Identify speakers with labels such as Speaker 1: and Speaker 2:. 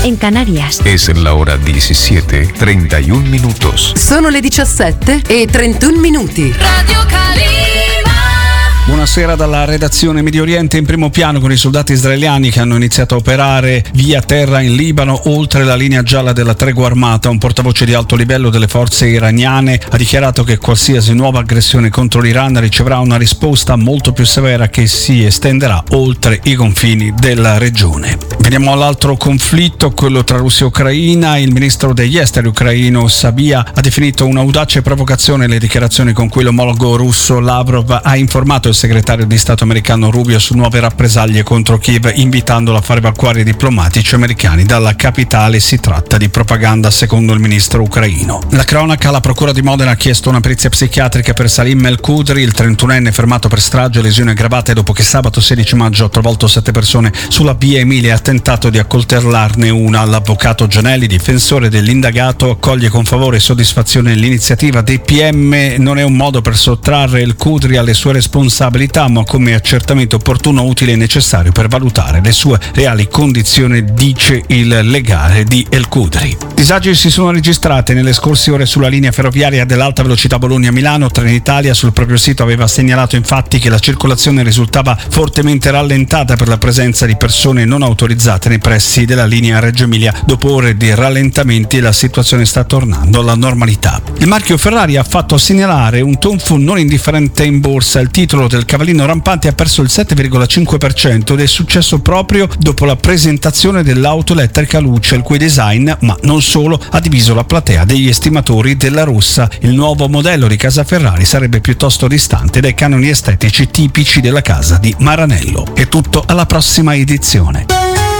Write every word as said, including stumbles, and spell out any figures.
Speaker 1: en Canarias.
Speaker 2: Es la hora diecisiete, treinta y un minutos.
Speaker 3: Sono le diciassette e trentuno minuti.
Speaker 4: Radio Calima.
Speaker 5: Buonasera dalla redazione Medio Oriente. In primo piano con i soldati israeliani che hanno iniziato a operare via terra in Libano oltre la linea gialla della tregua armata. Un portavoce di alto livello delle forze iraniane ha dichiarato che qualsiasi nuova aggressione contro l'Iran riceverà una risposta molto più severa che si estenderà oltre i confini della regione. Veniamo all'altro conflitto, quello tra Russia e Ucraina. Il ministro degli esteri ucraino Sabia ha definito un'audace provocazione le dichiarazioni con cui l'omologo russo Lavrov ha informato il segretario di Stato americano Rubio su nuove rappresaglie contro Kiev, invitandolo a far evacuare i diplomatici americani dalla capitale. Si tratta di propaganda, secondo il ministro ucraino. La cronaca: la procura di Modena ha chiesto una perizia psichiatrica per Salim El-Qudri, il trentunenne fermato per strage e lesioni aggravate dopo che sabato sedici maggio ha travolto sette persone sulla via Emilia e ha tentato di accoltellarne una. L'avvocato Gianelli, difensore dell'indagato, accoglie con favore e soddisfazione l'iniziativa dei P M. Non è un modo per sottrarre El-Qudri alle sue responsabilità, ma come accertamento opportuno, utile e necessario per valutare le sue reali condizioni, dice il legale di El-Qudri. Disagi si sono registrati nelle scorse ore sulla linea ferroviaria dell'alta velocità Bologna-Milano. Trenitalia sul proprio sito aveva segnalato infatti che la circolazione risultava fortemente rallentata per la presenza di persone non autorizzate nei pressi della linea Reggio Emilia. Dopo ore di rallentamenti la situazione sta tornando alla normalità. Il marchio Ferrari ha fatto segnalare un tonfo non indifferente in borsa. Il titolo del cavallino rampante ha perso il sette virgola cinque per cento ed è successo proprio dopo la presentazione dell'auto elettrica Luce, il cui design, ma non solo, ha diviso la platea degli estimatori della rossa. Il nuovo modello di casa Ferrari sarebbe piuttosto distante dai canoni estetici tipici della casa di Maranello. È tutto, alla prossima edizione.